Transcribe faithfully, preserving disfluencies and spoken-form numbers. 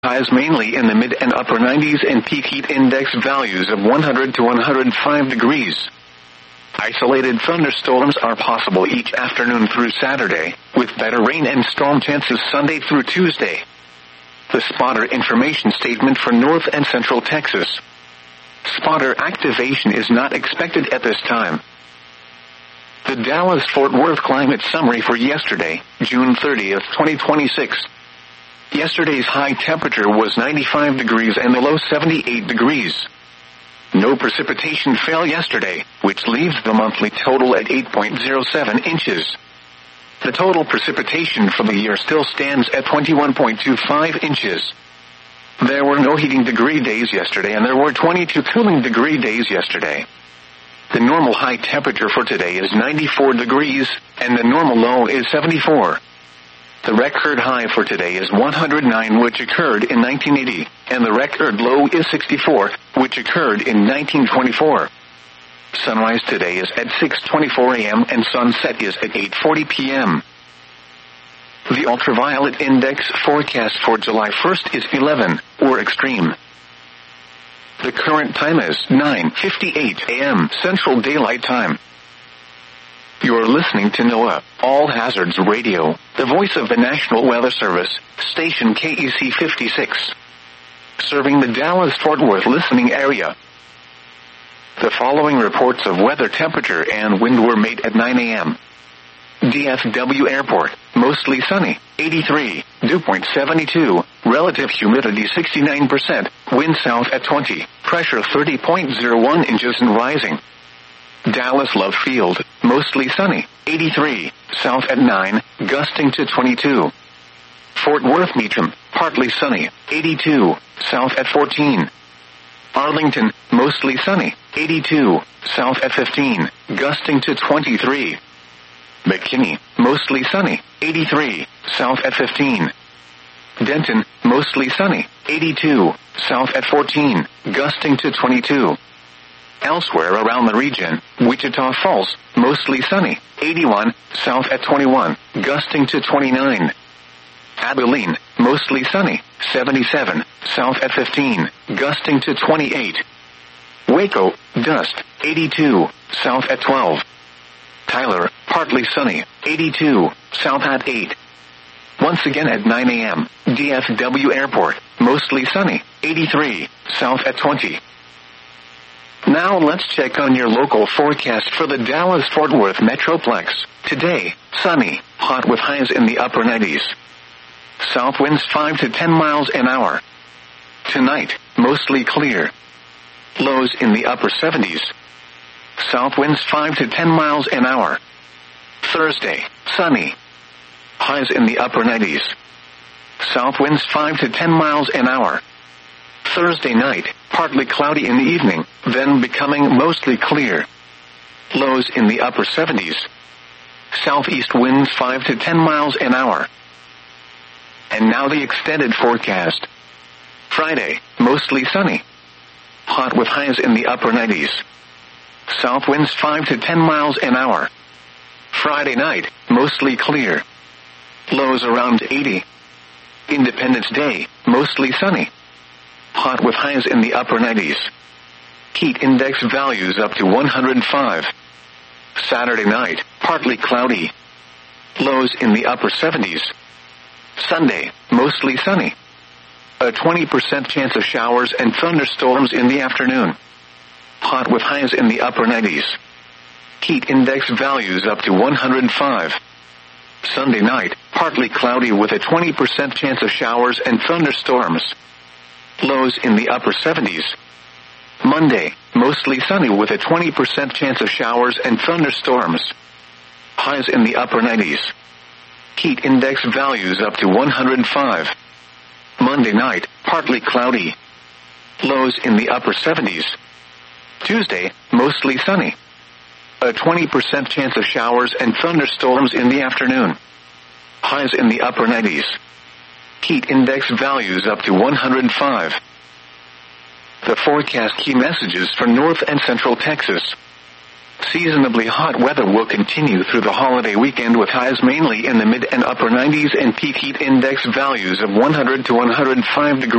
Highs mainly in the mid and upper nineties and peak heat index values of one hundred to one hundred five degrees. Isolated thunderstorms are possible each afternoon through Saturday, with better rain and storm chances Sunday through Tuesday. The spotter information statement for North and Central Texas. Spotter activation is not expected at this time. The Dallas-Fort Worth climate summary for yesterday, June thirtieth, twenty twenty-six. Yesterday's high temperature was ninety-five degrees and the low seventy-eight degrees. No precipitation fell yesterday, which leaves the monthly total at eight point zero seven inches. The total precipitation for the year still stands at twenty-one point two five inches. There were no heating degree days yesterday and there were twenty-two cooling degree days yesterday. The normal high temperature for today is ninety-four degrees, and the normal low is seventy-four. The record high for today is one hundred nine, which occurred in nineteen eighty, and the record low is sixty-four, which occurred in nineteen twenty-four. Sunrise today is at six twenty-four a.m. and sunset is at eight forty p.m. The ultraviolet index forecast for July first is eleven, or extreme. The current time is nine fifty-eight a.m. Central Daylight Time. You're listening to NOAA, All Hazards Radio, the voice of the National Weather Service, station K E C fifty-six. Serving the Dallas-Fort Worth listening area. The following reports of weather, temperature, and wind were made at nine a.m. D F W Airport, mostly sunny, eighty-three, dew point seventy-two, relative humidity sixty-nine percent, wind south at twenty, pressure thirty point zero one inches and rising. Dallas Love Field, mostly sunny, eighty-three, south at nine, gusting to twenty-two. Fort Worth Meacham, partly sunny, eighty-two, south at fourteen. Arlington, mostly sunny, eighty-two, south at fifteen, gusting to twenty-three. McKinney, mostly sunny, eighty-three, south at fifteen. Denton, mostly sunny, eighty-two, south at fourteen, gusting to twenty-two. Elsewhere around the region, Wichita Falls, mostly sunny, eighty-one, south at twenty-one, gusting to twenty-nine. Abilene, mostly sunny, seventy-seven, south at fifteen, gusting to twenty-eight. Waco, dust, eighty-two, south at twelve. Tyler, partly sunny, eighty-two, south at eight. Once again at nine a.m., D F W Airport, mostly sunny, eighty-three, south at twenty. Now let's check on your local forecast for the Dallas-Fort Worth Metroplex. Today, sunny, hot with highs in the upper nineties. South winds five to ten miles an hour. Tonight, mostly clear. Lows in the upper seventies. South winds five to ten miles an hour. Thursday, sunny. Highs in the upper nineties. South winds five to ten miles an hour. Thursday night, partly cloudy in the evening, then becoming mostly clear. Lows in the upper seventies. Southeast winds five to ten miles an hour. And now the extended forecast. Friday, mostly sunny. Hot with highs in the upper nineties. South winds five to ten miles an hour. Friday night, mostly clear. Lows around eighty. Independence Day, mostly sunny. Hot with highs in the upper nineties. Heat index values up to one hundred five. Saturday night, partly cloudy. Lows in the upper seventies. Sunday, mostly sunny. A twenty percent chance of showers and thunderstorms in the afternoon. Hot with highs in the upper nineties. Heat index values up to one hundred five. Sunday night, partly cloudy with a twenty percent chance of showers and thunderstorms. Lows in the upper seventies. Monday, mostly sunny with a twenty percent chance of showers and thunderstorms. Highs in the upper nineties. Heat index values up to one hundred five. Monday night, partly cloudy. Lows in the upper seventies. Tuesday, mostly sunny. A twenty percent chance of showers and thunderstorms in the afternoon. Highs in the upper nineties. Heat index values up to one hundred five. The forecast key messages for North and Central Texas. Seasonably hot weather will continue through the holiday weekend with highs mainly in the mid and upper nineties and peak heat index values of one hundred to one hundred five degrees.